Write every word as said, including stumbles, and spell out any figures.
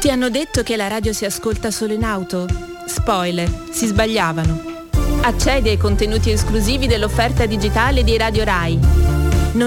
Ti hanno detto che la radio si ascolta solo in auto? Spoiler, si sbagliavano. Accedi ai contenuti esclusivi dell'offerta digitale di Radio Rai.